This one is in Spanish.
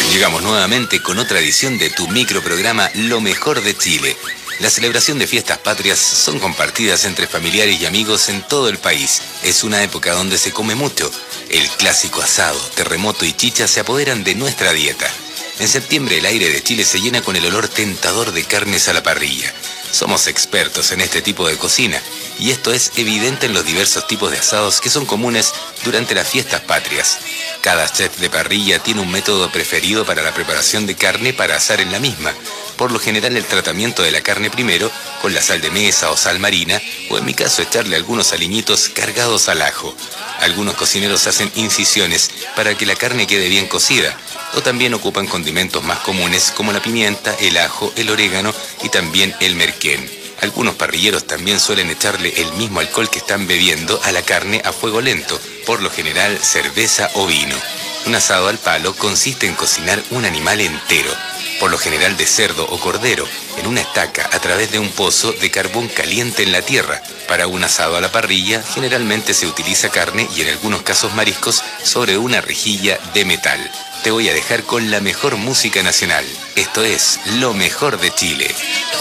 Llegamos nuevamente con otra edición de tu microprograma Lo Mejor de Chile. La celebración de fiestas patrias son compartidas entre familiares y amigos en todo el país. Es una época donde se come mucho. El clásico asado, terremoto y chicha se apoderan de nuestra dieta. En septiembre el aire de Chile se llena con el olor tentador de carnes a la parrilla. Somos expertos en este tipo de cocina y esto es evidente en los diversos tipos de asados que son comunes durante las fiestas patrias. Cada chef de parrilla tiene un método preferido para la preparación de carne para asar en la misma. Por lo general el tratamiento de la carne primero, con la sal de mesa o sal marina, o en mi caso echarle algunos aliñitos cargados al ajo. Algunos cocineros hacen incisiones para que la carne quede bien cocida, o también ocupan condimentos más comunes como la pimienta, el ajo, el orégano y también el merquén. Algunos parrilleros también suelen echarle el mismo alcohol que están bebiendo a la carne a fuego lento, por lo general cerveza o vino. Un asado al palo consiste en cocinar un animal entero, por lo general de cerdo o cordero, en una estaca a través de un pozo de carbón caliente en la tierra. Para un asado a la parrilla, generalmente se utiliza carne y en algunos casos mariscos sobre una rejilla de metal. Te voy a dejar con la mejor música nacional. Esto es Lo Mejor de Chile.